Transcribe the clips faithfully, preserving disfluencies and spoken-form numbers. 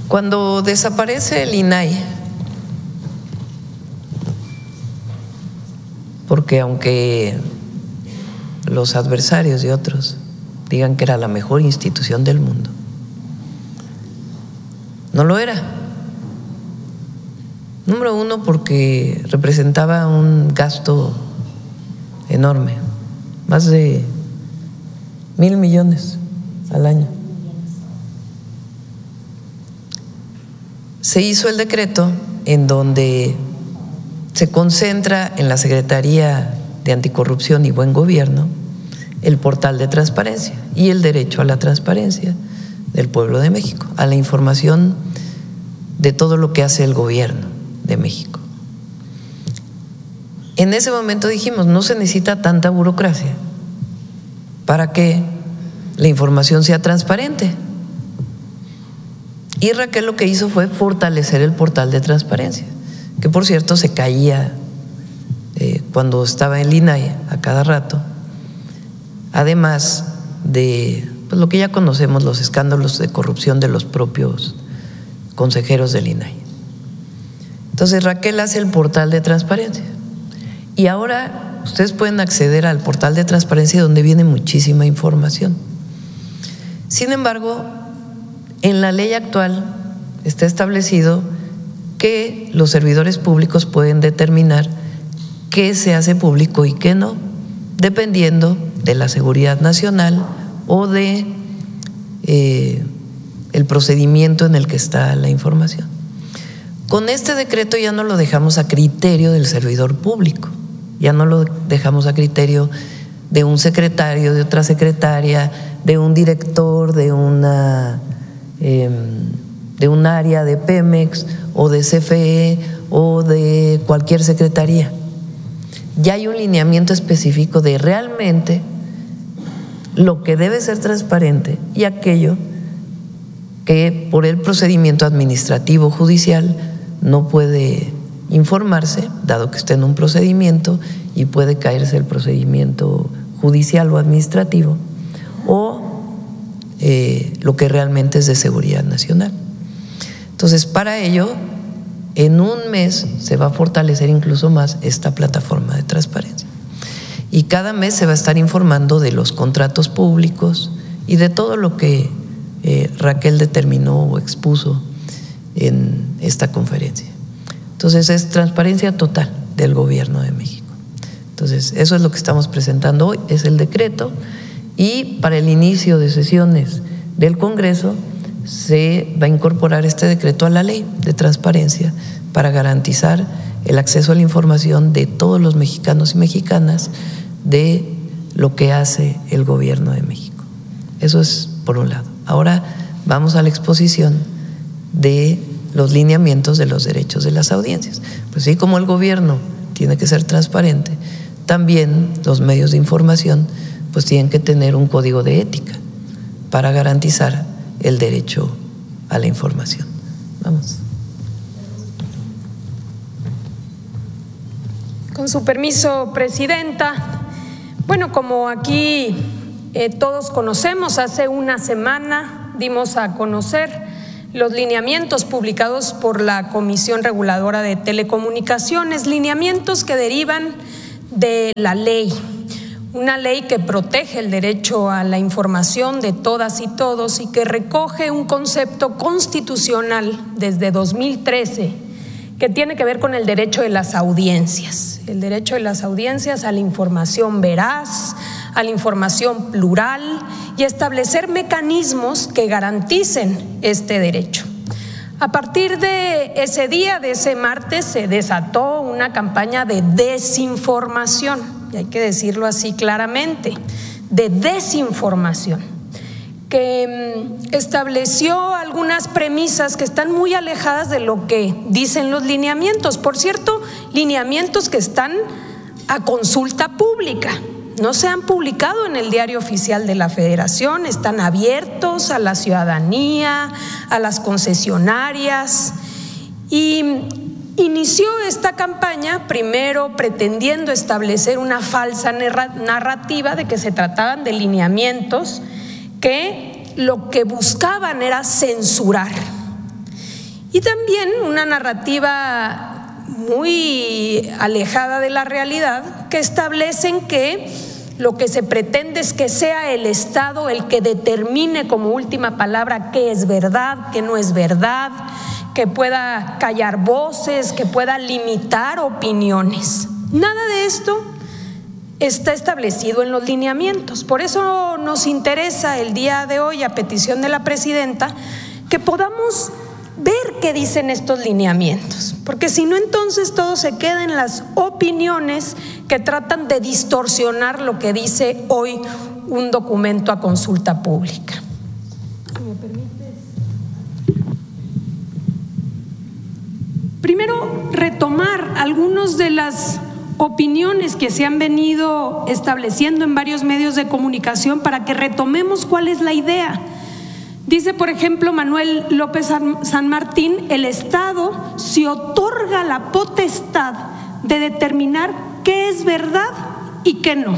Cuando desaparece el I N A I, porque aunque los adversarios y otros digan que era la mejor institución del mundo, no lo era. Número uno, porque representaba un gasto enorme, más de mil millones al año. Se hizo el decreto en donde se concentra en la Secretaría de Anticorrupción y Buen Gobierno el portal de transparencia y el derecho a la transparencia del pueblo de México, a la información de todo lo que hace el gobierno de México. En ese momento dijimos, no se necesita tanta burocracia para que la información sea transparente. Y Raquel lo que hizo fue fortalecer el portal de transparencia, que por cierto se caía eh, cuando estaba en el I N A I a cada rato, además de pues, lo que ya conocemos, los escándalos de corrupción de los propios consejeros del I N A I. Entonces Raquel hace el portal de transparencia y ahora ustedes pueden acceder al portal de transparencia donde viene muchísima información. Sin embargo, en la ley actual está establecido que los servidores públicos pueden determinar qué se hace público y qué no, dependiendo de la seguridad nacional o de eh, el procedimiento en el que está la información. Con este decreto ya no lo dejamos a criterio del servidor público, ya no lo dejamos a criterio de un secretario, de otra secretaria, de un director, de una eh, de un área de Pemex o de C F E o de cualquier secretaría. Ya hay un lineamiento específico de realmente lo que debe ser transparente y aquello que por el procedimiento administrativo judicial no puede informarse, dado que está en un procedimiento y puede caerse el procedimiento judicial o administrativo, o eh, lo que realmente es de seguridad nacional. Entonces, para ello, en un mes se va a fortalecer incluso más esta plataforma de transparencia. Y cada mes se va a estar informando de los contratos públicos y de todo lo que eh, Raquel determinó o expuso en esta conferencia. Entonces, es transparencia total del gobierno de México. Entonces, eso es lo que estamos presentando hoy, es el decreto, y para el inicio de sesiones del Congreso se va a incorporar este decreto a la ley de transparencia para garantizar el acceso a la información de todos los mexicanos y mexicanas de lo que hace el gobierno de México. Eso es por un lado. Ahora vamos a la exposición de los lineamientos de los derechos de las audiencias. Pues sí, como el gobierno tiene que ser transparente, también los medios de información pues tienen que tener un código de ética para garantizar el derecho a la información. Vamos. Con su permiso, presidenta. Bueno, como aquí eh, todos conocemos, hace una semana dimos a conocer los lineamientos publicados por la Comisión Reguladora de Telecomunicaciones, lineamientos que derivan de la ley, una ley que protege el derecho a la información de todas y todos y que recoge un concepto constitucional desde dos mil trece que tiene que ver con el derecho de las audiencias, el derecho de las audiencias a la información veraz, a la información plural y establecer mecanismos que garanticen este derecho. A partir de ese día, de ese martes, se desató una campaña de desinformación, y hay que decirlo así claramente, de desinformación, que estableció algunas premisas que están muy alejadas de lo que dicen los lineamientos. Por cierto, lineamientos que están a consulta pública. No se han publicado en el Diario Oficial de la Federación, están abiertos a la ciudadanía, a las concesionarias, y inició esta campaña primero pretendiendo establecer una falsa narrativa de que se trataban de lineamientos que lo que buscaban era censurar. Y también una narrativa muy alejada de la realidad, que establecen que lo que se pretende es que sea el Estado el que determine como última palabra qué es verdad, qué no es verdad, que pueda callar voces, que pueda limitar opiniones. Nada de esto está establecido en los lineamientos. Por eso nos interesa el día de hoy, a petición de la presidenta, que podamos ver qué dicen estos lineamientos, porque si no, entonces todo se queda en las opiniones que tratan de distorsionar lo que dice hoy un documento a consulta pública. Si me permites. Primero, retomar algunas de las opiniones que se han venido estableciendo en varios medios de comunicación para que retomemos cuál es la idea. Dice, por ejemplo, Manuel López San Martín: el Estado se otorga la potestad de determinar qué es verdad y qué no.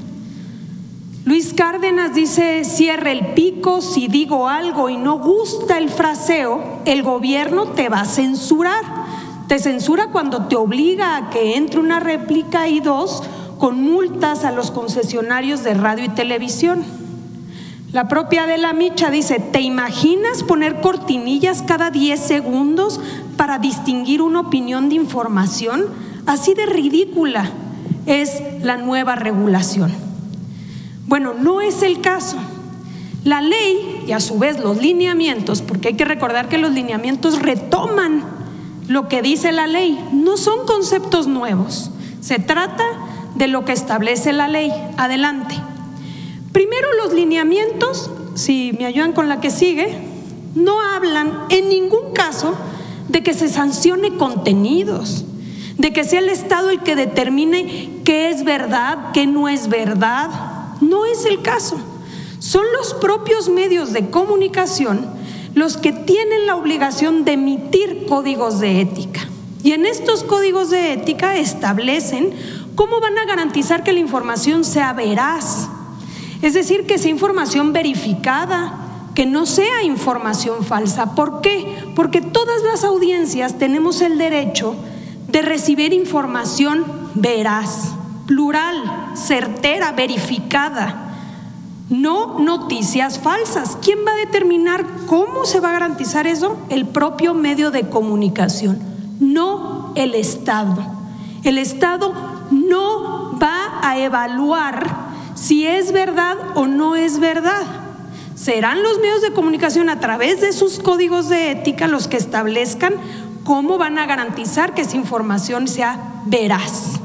Luis Cárdenas dice: cierra el pico, si digo algo y no gusta el fraseo, el gobierno te va a censurar. Te censura cuando te obliga a que entre una réplica y dos con multas a los concesionarios de radio y televisión. La propia Adela Micha dice: ¿te imaginas poner cortinillas cada diez segundos para distinguir una opinión de información? Así de ridícula es la nueva regulación. Bueno, no es el caso. La ley y a su vez los lineamientos, porque hay que recordar que los lineamientos retoman lo que dice la ley, no son conceptos nuevos, se trata de lo que establece la ley. Adelante. Primero, los lineamientos, si me ayudan con la que sigue, no hablan en ningún caso de que se sancione contenidos, de que sea el Estado el que determine qué es verdad, qué no es verdad. No es el caso. Son los propios medios de comunicación los que tienen la obligación de emitir códigos de ética. Y en estos códigos de ética establecen cómo van a garantizar que la información sea veraz. Es decir, que sea información verificada, que no sea información falsa. ¿Por qué? Porque todas las audiencias tenemos el derecho de recibir información veraz, plural, certera, verificada, no noticias falsas. ¿Quién va a determinar cómo se va a garantizar eso? El propio medio de comunicación, no el Estado. El Estado no va a evaluar si es verdad o no es verdad. Serán los medios de comunicación, a través de sus códigos de ética, los que establezcan cómo van a garantizar que esa información sea veraz.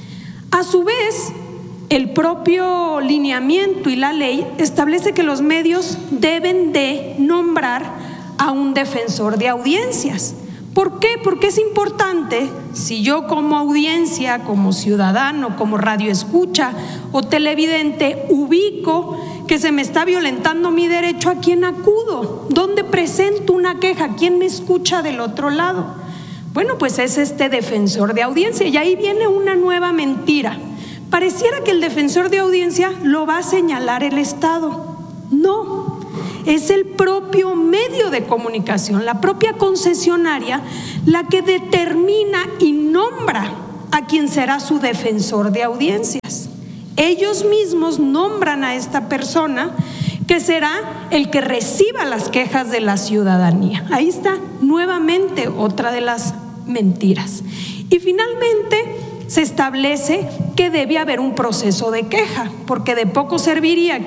A su vez, el propio lineamiento y la ley establece que los medios deben de nombrar a un defensor de audiencias. ¿Por qué? Porque es importante, si yo como audiencia, como ciudadano, como radioescucha o televidente ubico que se me está violentando mi derecho, ¿a quién acudo? ¿Dónde presento una queja? ¿Quién me escucha del otro lado? Bueno, pues es este defensor de audiencia. Y ahí viene una nueva mentira. Pareciera que el defensor de audiencia lo va a señalar el Estado. No. Es el propio medio de comunicación, la propia concesionaria, la que determina y nombra a quien será su defensor de audiencias. Ellos mismos nombran a esta persona que será el que reciba las quejas de la ciudadanía. Ahí está nuevamente otra de las mentiras. Y finalmente se establece que debe haber un proceso de queja, porque de poco serviría